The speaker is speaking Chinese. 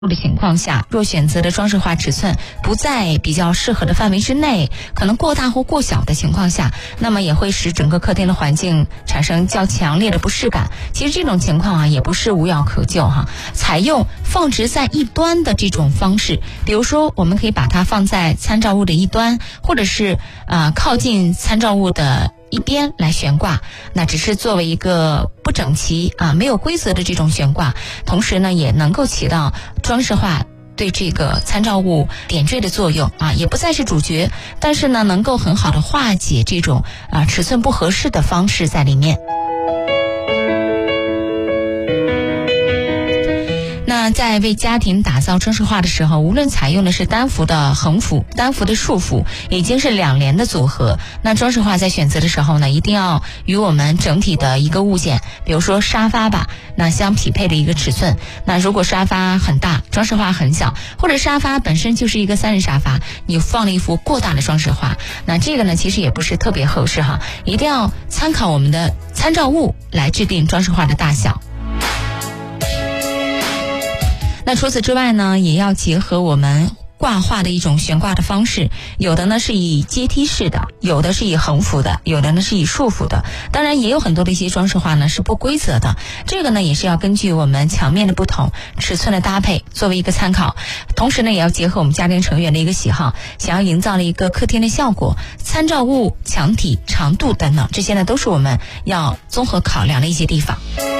的情况下，若选择的装饰画尺寸不在比较适合的范围之内，可能过大或过小的情况下，那么也会使整个客厅的环境产生较强烈的不适感。其实这种情况也不是无药可救采用放置在一端的这种方式，比如说我们可以把它放在参照物的一端，或者是靠近参照物的一边来悬挂，那只是作为一个不整齐没有规则的这种悬挂，同时呢也能够起到装饰画对这个参照物点缀的作用也不再是主角，但是呢能够很好的化解这种尺寸不合适的方式在里面。那在为家庭打造装饰画的时候，无论采用的是单幅的横幅、单幅的竖幅，已经是2联的组合，那装饰画在选择的时候呢，一定要与我们整体的一个物件，比如说沙发吧，那相匹配的一个尺寸。那如果沙发很大，装饰画很小，或者沙发本身就是一个3人沙发，你放了一幅过大的装饰画，那这个呢其实也不是特别合适一定要参考我们的参照物来制定装饰画的大小。那除此之外呢，也要结合我们挂画的一种悬挂的方式，有的呢是以阶梯式的，有的是以横幅的，有的呢是以竖幅的，当然也有很多的一些装饰画呢是不规则的，这个呢也是要根据我们墙面的不同，尺寸的搭配作为一个参考，同时呢也要结合我们家庭成员的一个喜好，想要营造了一个客厅的效果，参照物、墙体、长度等等，这些呢都是我们要综合考量的一些地方。